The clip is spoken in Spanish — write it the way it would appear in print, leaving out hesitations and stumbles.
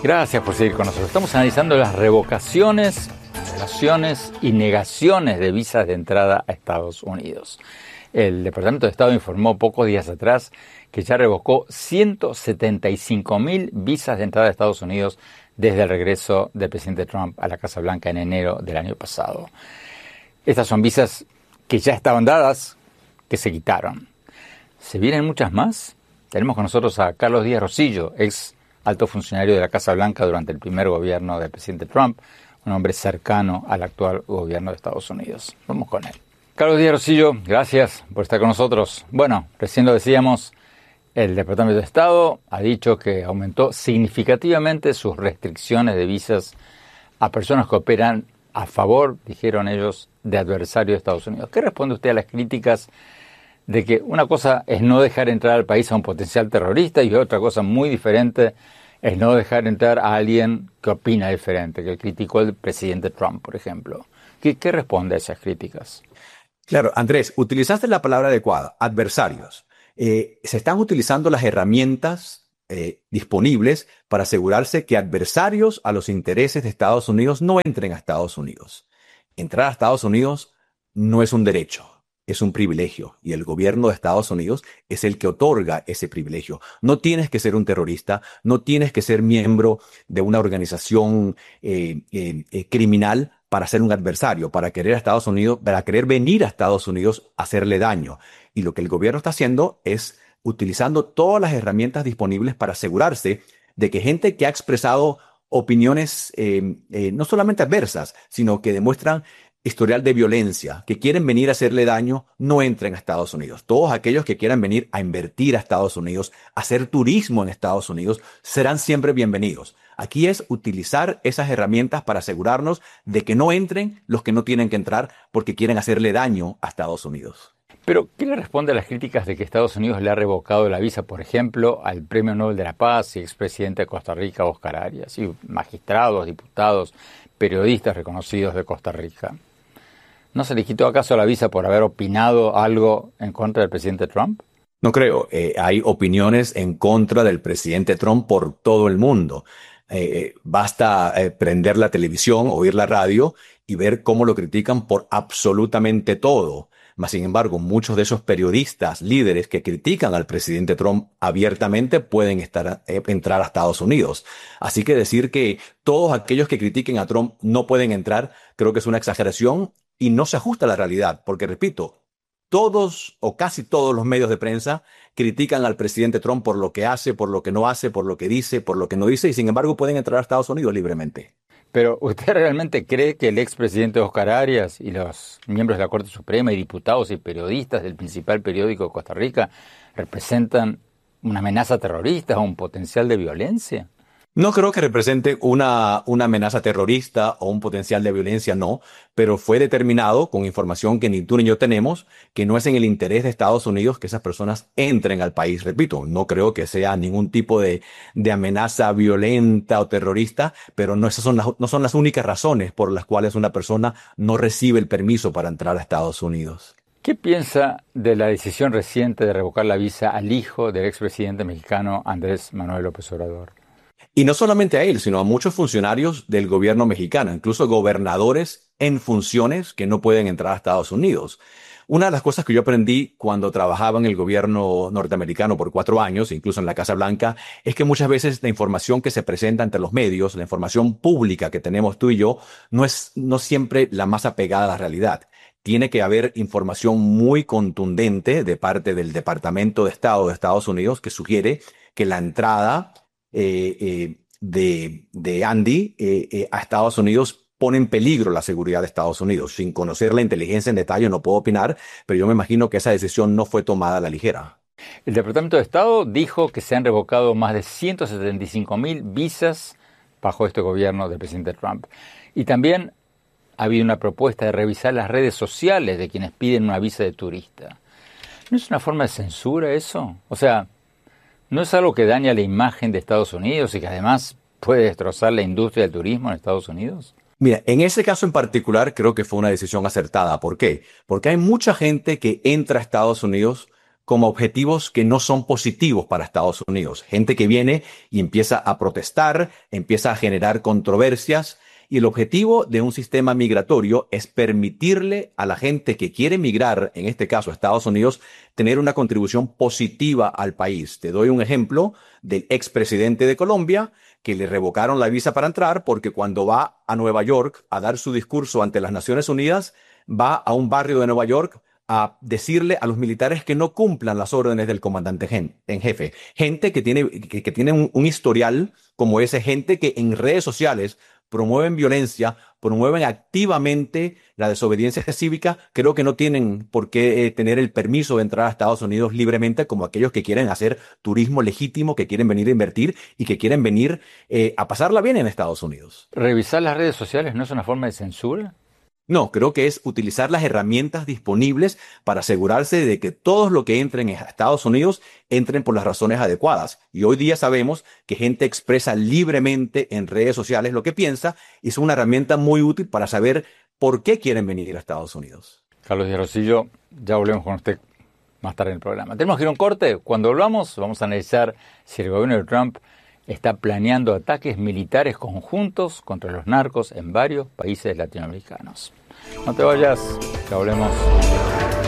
Gracias por seguir con nosotros. Estamos analizando las revocaciones, violaciones y negaciones de visas de entrada a Estados Unidos. El Departamento de Estado informó pocos días atrás que ya revocó 175.000 visas de entrada a Estados Unidos desde el regreso del presidente Trump a la Casa Blanca en enero del año pasado. Estas son visas que ya estaban dadas, que se quitaron. ¿Se vienen muchas más? Tenemos con nosotros a Carlos Díaz Rosillo, ex alto funcionario de la Casa Blanca durante el primer gobierno del presidente Trump, un hombre cercano al actual gobierno de Estados Unidos. Vamos con él. Carlos Díaz Rosillo, gracias por estar con nosotros. Bueno, recién lo decíamos, el Departamento de Estado ha dicho que aumentó significativamente sus restricciones de visas a personas que operan a favor, dijeron ellos, de adversarios de Estados Unidos. ¿Qué responde usted a las críticas de que una cosa es no dejar entrar al país a un potencial terrorista y otra cosa muy diferente es no dejar entrar a alguien que opina diferente, que criticó el presidente Trump, por ejemplo? ¿Qué responde a esas críticas? Claro, Andrés, utilizaste la palabra adecuada, adversarios. Se están utilizando las herramientas disponibles para asegurarse que adversarios a los intereses de Estados Unidos no entren a Estados Unidos. Entrar a Estados Unidos no es un derecho. Es un privilegio y el gobierno de Estados Unidos es el que otorga ese privilegio. No tienes que ser un terrorista, no tienes que ser miembro de una organización criminal para ser un adversario, para querer a Estados Unidos, para querer venir a Estados Unidos a hacerle daño. Y lo que el gobierno está haciendo es utilizando todas las herramientas disponibles para asegurarse de que gente que ha expresado opiniones no solamente adversas, sino que demuestran historial de violencia, que quieren venir a hacerle daño, no entren a Estados Unidos. Todos aquellos que quieran venir a invertir a Estados Unidos, a hacer turismo en Estados Unidos, serán siempre bienvenidos. Aquí es utilizar esas herramientas para asegurarnos de que no entren los que no tienen que entrar porque quieren hacerle daño a Estados Unidos. Pero, ¿qué le responde a las críticas de que Estados Unidos le ha revocado la visa, por ejemplo, al Premio Nobel de la Paz y expresidente de Costa Rica, Oscar Arias, y magistrados, diputados, periodistas reconocidos de Costa Rica? ¿No se le quitó acaso la visa por haber opinado algo en contra del presidente Trump? No creo. Hay opiniones en contra del presidente Trump por todo el mundo. Basta prender la televisión, oír la radio y ver cómo lo critican por absolutamente todo. Mas, sin embargo, muchos de esos periodistas, líderes que critican al presidente Trump abiertamente pueden entrar a Estados Unidos. Así que decir que todos aquellos que critiquen a Trump no pueden entrar, creo que es una exageración y no se ajusta a la realidad. Porque, repito, todos o casi todos los medios de prensa critican al presidente Trump por lo que hace, por lo que no hace, por lo que dice, por lo que no dice, y sin embargo pueden entrar a Estados Unidos libremente. Pero, ¿usted realmente cree que el expresidente Oscar Arias y los miembros de la Corte Suprema y diputados y periodistas del principal periódico de Costa Rica representan una amenaza terrorista o un potencial de violencia? No creo que represente una amenaza terrorista o un potencial de violencia, no, pero fue determinado con información que ni tú ni yo tenemos, que no es en el interés de Estados Unidos que esas personas entren al país. Repito, no creo que sea ningún tipo de amenaza violenta o terrorista, pero no son las únicas razones por las cuales una persona no recibe el permiso para entrar a Estados Unidos. ¿Qué piensa de la decisión reciente de revocar la visa al hijo del expresidente mexicano Andrés Manuel López Obrador? Y no solamente a él, sino a muchos funcionarios del gobierno mexicano, incluso gobernadores en funciones que no pueden entrar a Estados Unidos. Una de las cosas que yo aprendí cuando trabajaba en el gobierno norteamericano por 4 años, incluso en la Casa Blanca, es que muchas veces la información que se presenta ante los medios, la información pública que tenemos tú y yo, no siempre la más apegada a la realidad. Tiene que haber información muy contundente de parte del Departamento de Estado de Estados Unidos que sugiere que la entrada de Andy a Estados Unidos pone en peligro la seguridad de Estados Unidos. Sin conocer la inteligencia en detalle no puedo opinar, pero yo me imagino que esa decisión no fue tomada a la ligera. El Departamento de Estado dijo que se han revocado más de 175.000 visas bajo este gobierno del presidente Trump. Y también ha habido una propuesta de revisar las redes sociales de quienes piden una visa de turista. ¿No es una forma de censura eso? O sea, ¿no es algo que daña la imagen de Estados Unidos y que además puede destrozar la industria del turismo en Estados Unidos? Mira, en ese caso en particular creo que fue una decisión acertada. ¿Por qué? Porque hay mucha gente que entra a Estados Unidos como objetivos que no son positivos para Estados Unidos. Gente que viene y empieza a protestar, empieza a generar controversias. Y el objetivo de un sistema migratorio es permitirle a la gente que quiere migrar, en este caso a Estados Unidos, tener una contribución positiva al país. Te doy un ejemplo del expresidente de Colombia, que le revocaron la visa para entrar porque cuando va a Nueva York a dar su discurso ante las Naciones Unidas, va a un barrio de Nueva York a decirle a los militares que no cumplan las órdenes del comandante en jefe. Gente que tiene un historial como ese, gente que en redes sociales promueven violencia, promueven activamente la desobediencia cívica, creo que no tienen por qué tener el permiso de entrar a Estados Unidos libremente como aquellos que quieren hacer turismo legítimo, que quieren venir a invertir y que quieren venir a pasarla bien en Estados Unidos. ¿Revisar las redes sociales no es una forma de censura? No, creo que es utilizar las herramientas disponibles para asegurarse de que todos los que entren a Estados Unidos entren por las razones adecuadas. Y hoy día sabemos que gente expresa libremente en redes sociales lo que piensa y es una herramienta muy útil para saber por qué quieren venir a Estados Unidos. Carlos Díaz Rosillo, ya volvemos con usted más tarde en el programa. Tenemos que ir a un corte. Cuando volvamos vamos a analizar si el gobierno de Trump está planeando ataques militares conjuntos contra los narcos en varios países latinoamericanos. No te vayas, ya volvemos.